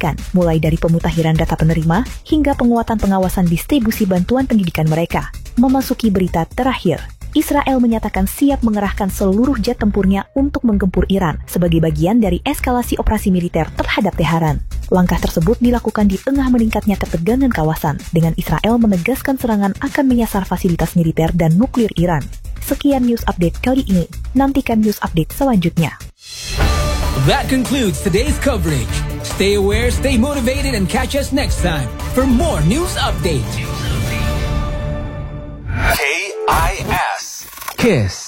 dilakukan, mulai dari pemutahiran data penerima hingga penguatan pengawasan distribusi bantuan pendidikan mereka. Memasuki berita terakhir, Israel menyatakan siap mengerahkan seluruh jet tempurnya untuk menggempur Iran sebagai bagian dari eskalasi operasi militer terhadap Teheran. Langkah tersebut dilakukan di tengah meningkatnya ketegangan kawasan, dengan Israel menegaskan serangan akan menyasar fasilitas militer dan nuklir Iran. Sekian news update kali ini. Nantikan news update selanjutnya. That concludes today's coverage. Stay aware, stay motivated, and catch us next time for more news updates. KIS. Kiss.